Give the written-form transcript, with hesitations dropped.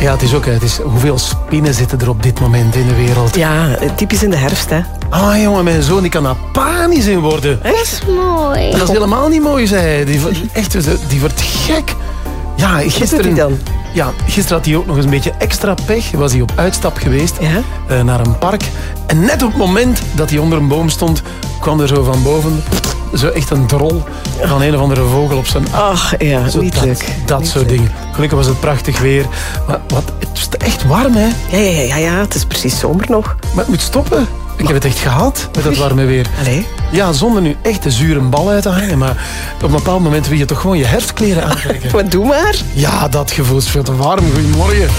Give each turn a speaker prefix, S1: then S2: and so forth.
S1: Ja, het is ook... Het is, hoeveel spinnen zitten er op dit moment in de wereld?
S2: Ja, typisch in de herfst, hè.
S1: Ah, jongen, mijn zoon die kan daar panisch in worden.
S3: Dat is mooi.
S1: Dat is helemaal niet mooi, zei hij. Die wordt gek. Ja, gisteren...
S2: dan?
S1: Ja, gisteren had hij ook nog eens een beetje extra pech. Was hij op uitstap geweest naar een park. En net op het moment dat hij onder een boom stond, kwam er zo van boven zo echt een drol van een of andere vogel op zijn arm.
S2: Ach, ja,
S1: zo
S2: niet leuk.
S1: Dat
S2: niet
S1: soort
S2: leuk.
S1: dingen. Gelukkig was het prachtig weer. Maar het is echt warm, hè?
S2: Ja, het is precies zomer nog.
S1: Maar het moet stoppen. Ik heb het echt gehad met dat warme weer.
S2: Allee.
S1: Ja, zonder nu echt de zure bal uit te hangen. Maar op een bepaald moment wil je toch gewoon je herfstkleren aantrekken.
S2: Maar doe maar.
S1: Ja, dat gevoel is veel te warm. Goedemorgen.